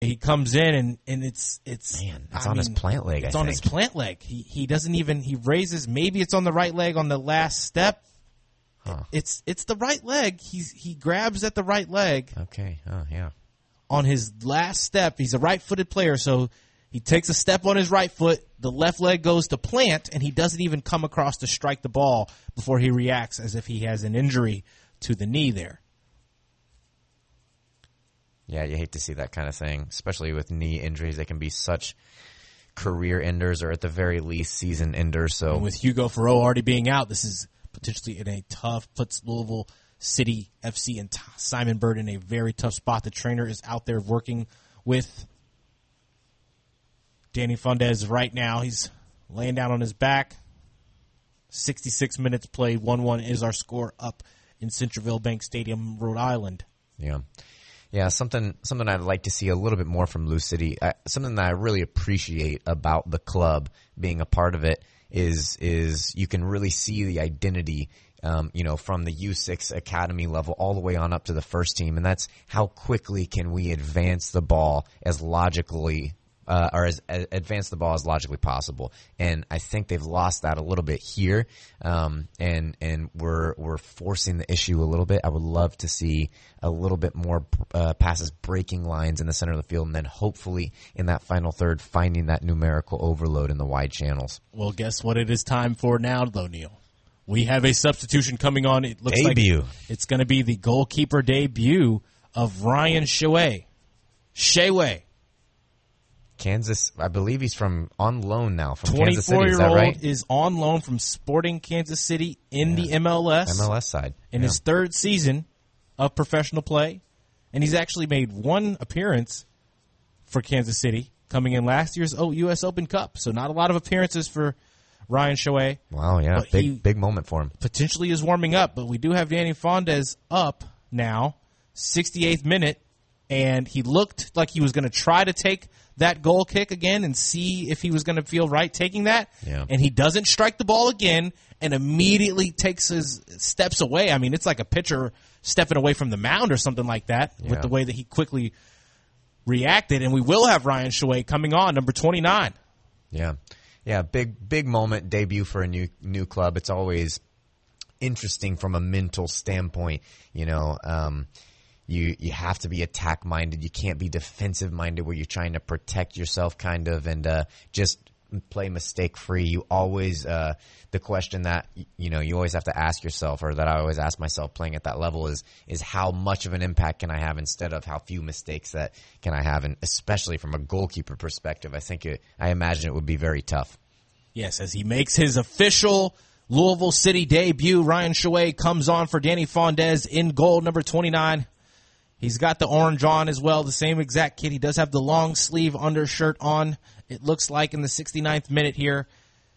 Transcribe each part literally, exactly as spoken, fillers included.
he comes in and, and it's it's Man, it's I on mean, his plant leg, It's I on think. his plant leg. He he doesn't even he raises. Maybe it's on the right leg on the last step. Huh. It's it's the right leg. He's he grabs at the right leg Okay. Oh, yeah. on his last step. He's a right-footed player, so he takes a step on his right foot. The left leg goes to plant, and he doesn't even come across to strike the ball before he reacts as if he has an injury to the knee there. Yeah, you hate to see that kind of thing, especially with knee injuries. They can be such career enders or at the very least season enders. So And with Hugo Farreau already being out, this is potentially in a tough, puts Louisville City F C and Simon Bird in a very tough spot. The trainer is out there working with Danny Fundez right now. He's laying down on his back. sixty-six minutes played. one one is our score up in Centreville Bank Stadium, Rhode Island. yeah. Yeah, something something I'd like to see a little bit more from Lou City. I, something that I really appreciate about the club being a part of it is is you can really see the identity, um, you know, from the U six academy level all the way on up to the first team, and that's how quickly can we advance the ball as logically uh, or as, as advance the ball as logically possible. And I think they've lost that a little bit here, um, and and we're we're forcing the issue a little bit. I would love to see a little bit more uh, passes breaking lines in the center of the field, and then hopefully in that final third finding that numerical overload in the wide channels. Well, guess what it is time for now, though, Neil? We have a substitution coming on. It looks Debut. like it's going to be the goalkeeper debut of Ryan Sheway. Sheway. Kansas, I believe he's from on loan now from Kansas City. Is that twenty-four-year-old right? is on loan from Sporting Kansas City in the M L S. M L S side. In Yeah. his third season of professional play. And he's actually made one appearance for Kansas City coming in last year's U S Open Cup. So not a lot of appearances for Ryan Sheway. Wow, yeah, But big he big moment for him. potentially is warming up. But we do have Danny Fondez up now, sixty-eighth minute. And he looked like he was going to try to take that goal kick again and see if he was going to feel right taking that. Yeah. And he doesn't strike the ball again and immediately takes his steps away. I mean, it's like a pitcher stepping away from the mound or something like that Yeah. with the way that he quickly reacted. And we will have Ryan Sheway coming on, number twenty-nine. Yeah, yeah, big big moment, debut for a new new club. It's always interesting from a mental standpoint. You know, um, you you have to be attack minded. You can't be defensive minded where you're trying to protect yourself, kind of, and uh, just play mistake free. You always uh, the question that you know you always have to ask yourself, or that I always ask myself playing at that level is is how much of an impact can I have instead of how few mistakes that can I have, and especially from a goalkeeper perspective, I think it, I imagine it would be very tough. Yes, as he makes his official Louisville City debut, Ryan Sheway comes on for Danny Fondez in goal, number twenty-nine. He's got the orange on as well, the same exact kit. He does have the long sleeve undershirt on, it looks like, in the sixty-ninth minute here.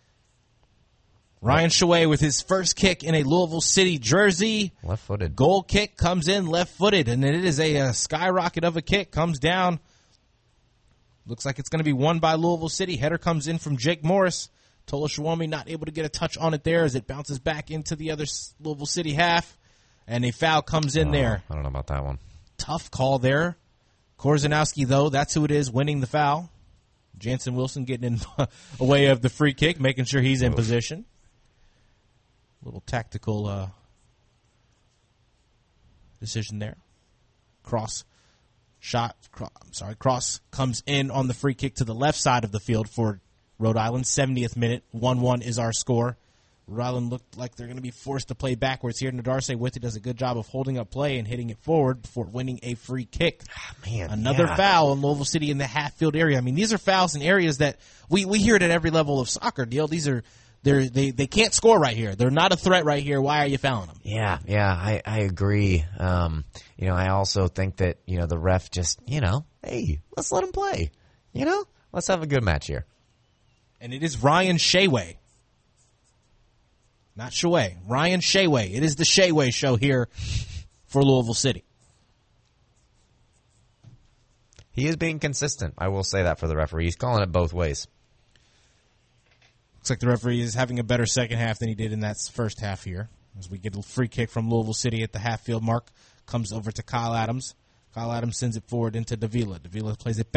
Ryan Sheway with his first kick in a Louisville City jersey. Left-footed. Goal kick comes in left-footed, and it is a, a skyrocket of a kick. Comes down. Looks like it's going to be won by Louisville City. Header comes in from Jake Morris. Tola Shawami not able to get a touch on it there as it bounces back into the other Louisville City half, and a foul comes in Oh, there. I don't know about that one. Tough call there. Korzanowski, though, that's who it is winning the foul. Jansen Wilson getting in away of the free kick, making sure he's in Oof. position. Little tactical uh, decision there. Cross shot. Cro- I'm sorry. Cross comes in on the free kick to the left side of the field for Rhode Island. seventieth minute. one one is our score. Rhode Island looked like they're going to be forced to play backwards here. Nadarse with it does a good job of holding up play and hitting it forward before winning a free kick. Man, Another yeah. foul in Louisville City in the half-field area. I mean, these are fouls in areas that we, we hear it at every level of soccer, Neil. These are they're, they they can't score right here. They're not a threat right here. Why are you fouling them? Yeah, yeah, I, I agree. Um, you know, I also think that, you know, the ref just, you know, hey, let's let him play. You know, let's have a good match here. And it is Ryan Sheway. Not Sheway. Ryan Sheway. It is the Sheway show here for Louisville City. He is being consistent. I will say that for the referee. He's calling it both ways. Looks like the referee is having a better second half than he did in that first half here. As we get a free kick from Louisville City at the half-field mark. Comes over to Kyle Adams. Kyle Adams sends it forward into Davila. Davila plays it back.